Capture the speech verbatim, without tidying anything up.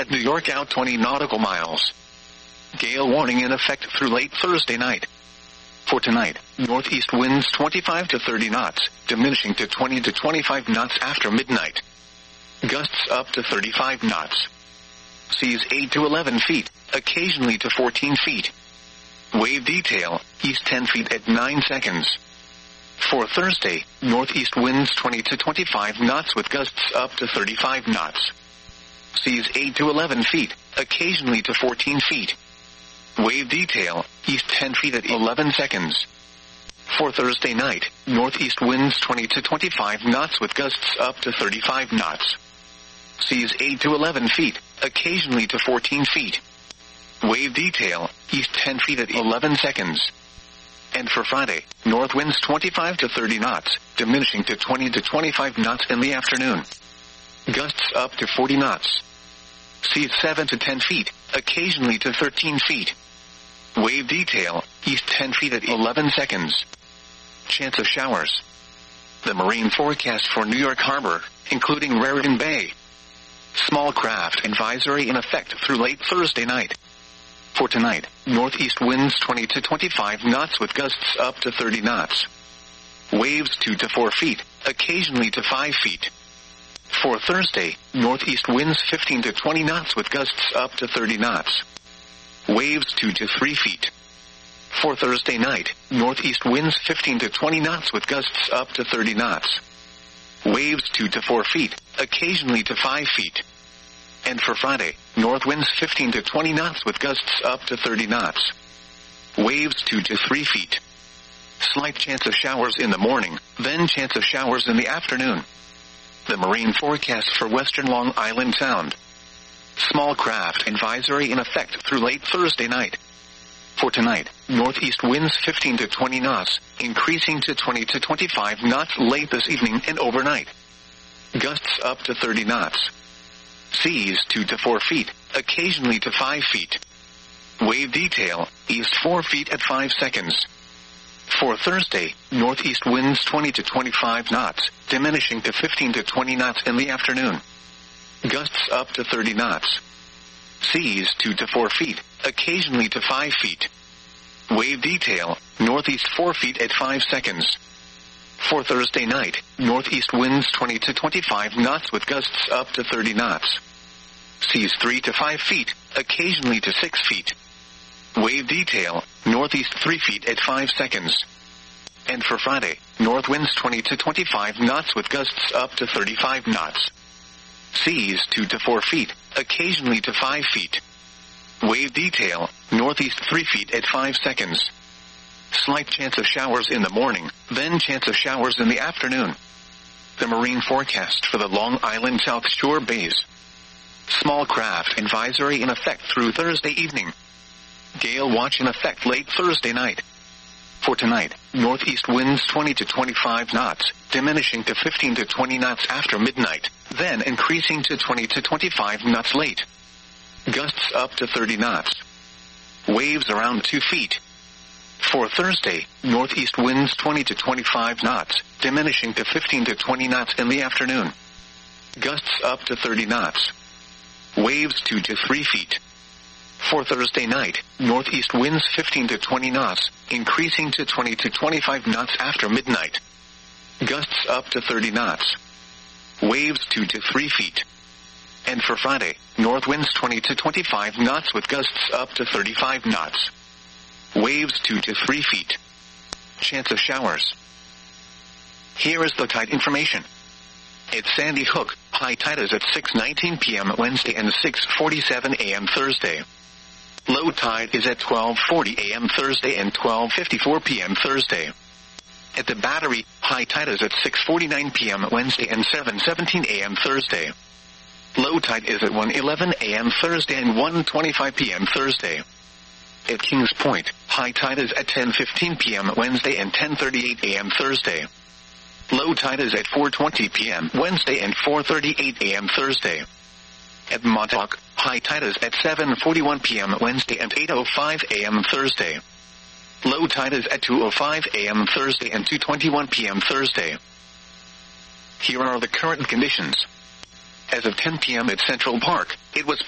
at New York out twenty nautical miles. Gale warning in effect through late Thursday night. For tonight, northeast winds twenty-five to thirty knots, diminishing to twenty to twenty-five knots after midnight. Gusts up to thirty-five knots. Seas eight to eleven feet, occasionally to fourteen feet. Wave detail, east ten feet at nine seconds. For Thursday, northeast winds twenty to twenty-five knots with gusts up to thirty-five knots. Seas eight to eleven feet, occasionally to fourteen feet. Wave detail, east ten feet at eleven seconds. For Thursday night, northeast winds twenty to twenty-five knots with gusts up to thirty-five knots. Seas eight to eleven feet, occasionally to fourteen feet. Wave detail, east ten feet at eleven seconds. And for Friday, north winds twenty-five to thirty knots, diminishing to twenty to twenty-five knots in the afternoon. Gusts up to forty knots. Seas seven to ten feet, occasionally to thirteen feet. Wave detail, east ten feet at eleven seconds. Chance of showers. The marine forecast for New York Harbor, including Raritan Bay. Small craft advisory in effect through late Thursday night. For tonight, northeast winds twenty to twenty-five knots with gusts up to thirty knots. Waves two to four feet, occasionally to five feet. For Thursday, northeast winds fifteen to twenty knots with gusts up to thirty knots. Waves two to three feet. For Thursday night, northeast winds fifteen to twenty knots with gusts up to thirty knots. Waves two to four feet, occasionally to five feet. And for Friday, north winds fifteen to twenty knots with gusts up to thirty knots. Waves two to three feet. Slight chance of showers in the morning, then chance of showers in the afternoon. The marine forecast for western Long Island Sound. Small craft advisory in effect through late Thursday night. For tonight, northeast winds fifteen to twenty knots, increasing to twenty to twenty-five knots late this evening and overnight. Gusts up to thirty knots. Seas two to four feet, occasionally to five feet. Wave detail, east four feet at five seconds. For Thursday, northeast winds twenty to twenty-five knots, diminishing to fifteen to twenty knots in the afternoon. Gusts up to thirty knots. Seas two to four feet, occasionally to five feet. Wave detail, northeast four feet at five seconds. For Thursday night, northeast winds twenty to twenty-five knots with gusts up to thirty knots. Seas three to five feet, occasionally to six feet. Wave detail, northeast three feet at five seconds. And for Friday, north winds twenty to twenty-five knots with gusts up to thirty-five knots. Seas two to four feet, occasionally to five feet. Wave detail, northeast three feet at five seconds. Slight chance of showers in the morning, then chance of showers in the afternoon. The marine forecast for the Long Island South Shore bays. Small craft advisory in effect through Thursday evening. Gale watch in effect late Thursday night. For tonight, northeast winds twenty to twenty-five knots, diminishing to fifteen to twenty knots after midnight, then increasing to twenty to twenty-five knots late. Gusts up to thirty knots. Waves around two feet. For Thursday, northeast winds twenty to twenty-five knots, diminishing to fifteen to twenty knots in the afternoon. Gusts up to thirty knots. Waves two to three feet. For Thursday night, northeast winds fifteen to twenty knots, increasing to twenty to twenty-five knots after midnight. Gusts up to thirty knots. Waves two to three feet. And for Friday, north winds twenty to twenty-five knots with gusts up to thirty-five knots. Waves two to three feet. Chance of showers. Here is the tide information. At Sandy Hook, high tide is at six nineteen p.m. Wednesday and six forty-seven a.m. Thursday. Low tide is at twelve forty a.m. Thursday and twelve fifty-four p.m. Thursday. At the Battery, high tide is at six forty-nine p.m. Wednesday and seven seventeen a.m. Thursday. Low tide is at one eleven a.m. Thursday and one twenty-five p.m. Thursday. At Kings Point, high tide is at ten fifteen p.m. Wednesday and ten thirty-eight a.m. Thursday. Low tide is at four twenty p.m. Wednesday and four thirty-eight a.m. Thursday. At Montauk, high tide is at seven forty-one p.m. Wednesday and eight oh five a.m. Thursday. Low tide is at two oh five a.m. Thursday and two twenty-one p.m. Thursday. Here are the current conditions. As of ten p.m. at Central Park, it was